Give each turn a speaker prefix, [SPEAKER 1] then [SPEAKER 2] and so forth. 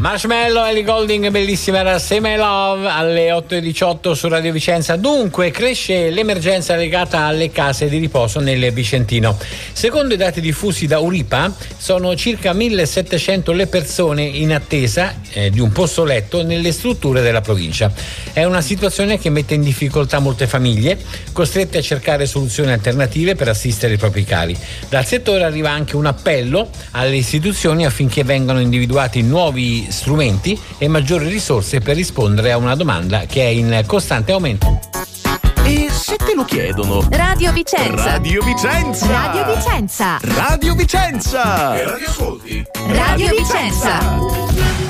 [SPEAKER 1] Marshmallow, Ellie Goulding, bellissima, era Say My Love alle 8:18 su Radio Vicenza. Dunque cresce l'emergenza legata alle case di riposo nel Vicentino. Secondo i dati diffusi da Uripa sono circa 1700 le persone in attesa di un posto letto nelle strutture della provincia. È una situazione che mette in difficoltà molte famiglie, costrette a cercare soluzioni alternative per assistere i propri cari. Dal settore arriva anche un appello alle istituzioni affinché vengano individuati nuovi strumenti e maggiori risorse per rispondere a una domanda che è in costante aumento.
[SPEAKER 2] E se te lo chiedono?
[SPEAKER 3] Radio Vicenza.
[SPEAKER 2] Radio Vicenza.
[SPEAKER 3] Radio Vicenza.
[SPEAKER 2] Radio Vicenza.
[SPEAKER 4] E radio ascolti.
[SPEAKER 3] Radio Vicenza.